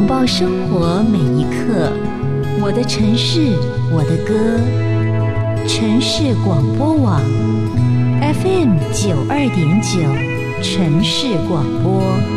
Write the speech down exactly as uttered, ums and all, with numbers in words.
拥抱生活每一刻。我的城市，我的歌。城市广播网 F M 九二点九，城市广播。